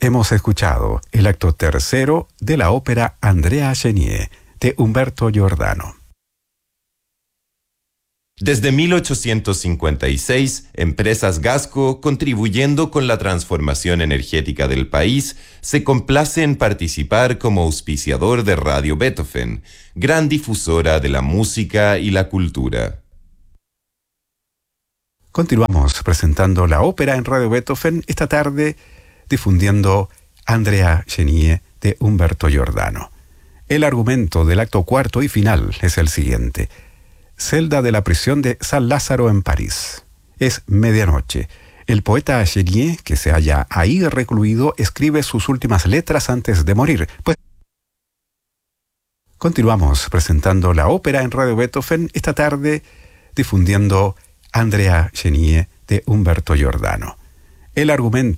Hemos escuchado el acto tercero de la ópera Andrea Chenier de Humberto Giordano. Desde 1856, Empresas Gasco, contribuyendo con la transformación energética del país, se complace en participar como auspiciador de Radio Beethoven, gran difusora de la música y la cultura. Continuamos presentando la ópera en Radio Beethoven esta tarde, difundiendo Andrea Chenier de Humberto Giordano. El argumento del acto cuarto y final es el siguiente. Celda de la prisión de San Lázaro en París. Es medianoche. El poeta Chenier, que se halla ahí recluido, escribe sus últimas letras antes de morir. Pues continuamos presentando la ópera en Radio Beethoven esta tarde, difundiendo Andrea Chenier de Humberto Giordano. El argumento